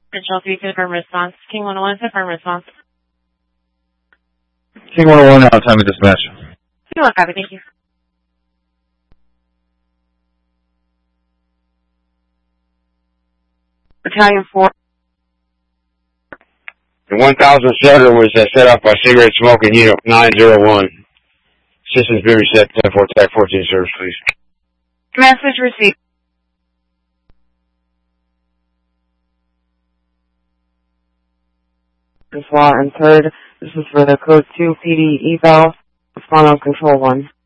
Control 3 to confirm response. King 101 to confirm response. King 101 out, time of dispatch. King 1 copy, thank you. Battalion 4. The 1000 Sutter was set off by cigarette smoke in Unit 901. Systems be reset, 10-4, TAC 14 service, please. Message received. This law and third. This is for the code 2 PD eval. Respond on control 1.